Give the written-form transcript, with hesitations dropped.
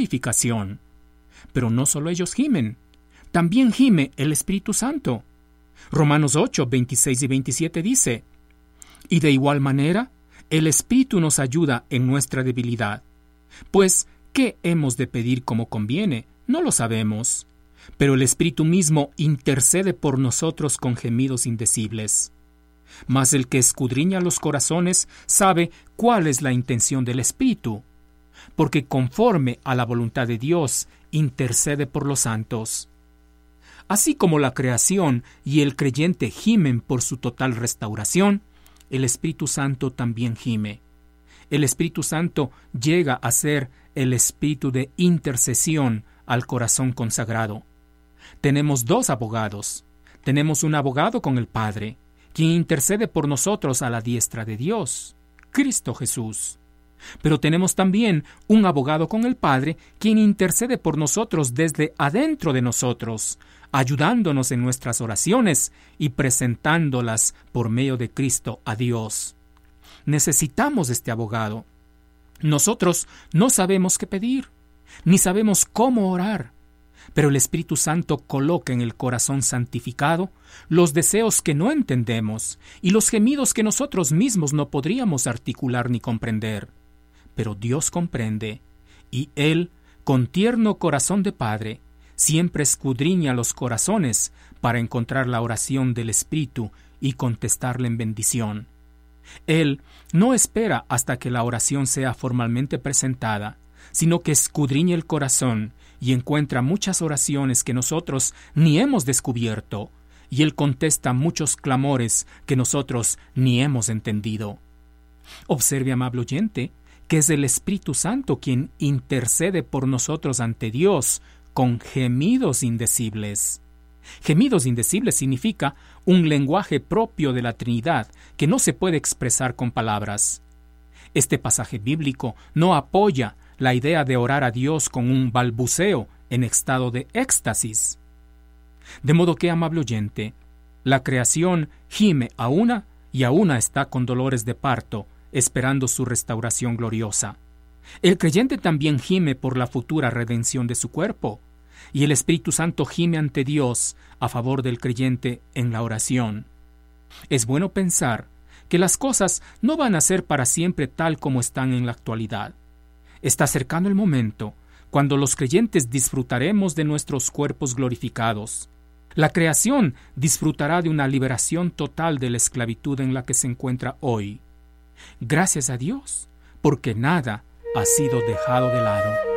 glorificación. Pero no solo ellos gimen, también gime el Espíritu Santo. Romanos 8, 26 y 27 dice: y de igual manera, el Espíritu nos ayuda en nuestra debilidad. Pues, ¿qué hemos de pedir como conviene? No lo sabemos. Pero el Espíritu mismo intercede por nosotros con gemidos indecibles. Mas el que escudriña los corazones sabe cuál es la intención del Espíritu, porque conforme a la voluntad de Dios intercede por los santos. Así como la creación y el creyente gimen por su total restauración, el Espíritu Santo también gime. El Espíritu Santo llega a ser el espíritu de intercesión al corazón consagrado. Tenemos dos abogados. Tenemos un abogado con el Padre, quien intercede por nosotros a la diestra de Dios, Cristo Jesús. Pero tenemos también un abogado con el Padre, quien intercede por nosotros desde adentro de nosotros, ayudándonos en nuestras oraciones y presentándolas por medio de Cristo a Dios. Necesitamos este abogado. Nosotros no sabemos qué pedir, ni sabemos cómo orar, pero el Espíritu Santo coloca en el corazón santificado los deseos que no entendemos y los gemidos que nosotros mismos no podríamos articular ni comprender. Pero Dios comprende, y Él, con tierno corazón de Padre, siempre escudriña los corazones para encontrar la oración del Espíritu y contestarle en bendición. Él no espera hasta que la oración sea formalmente presentada, sino que escudriña el corazón y encuentra muchas oraciones que nosotros ni hemos descubierto, y Él contesta muchos clamores que nosotros ni hemos entendido. Observe, amable oyente, que es el Espíritu Santo quien intercede por nosotros ante Dios con gemidos indecibles. Gemidos indecibles significa un lenguaje propio de la Trinidad que no se puede expresar con palabras. Este pasaje bíblico no apoya la idea de orar a Dios con un balbuceo en estado de éxtasis. De modo que, amable oyente, la creación gime a una y a una está con dolores de parto, esperando su restauración gloriosa. El creyente también gime por la futura redención de su cuerpo, y el Espíritu Santo gime ante Dios a favor del creyente en la oración. Es bueno pensar que las cosas no van a ser para siempre tal como están en la actualidad. Está cercano el momento cuando los creyentes disfrutaremos de nuestros cuerpos glorificados. La creación disfrutará de una liberación total de la esclavitud en la que se encuentra hoy. Gracias a Dios, porque nada ha sido dejado de lado.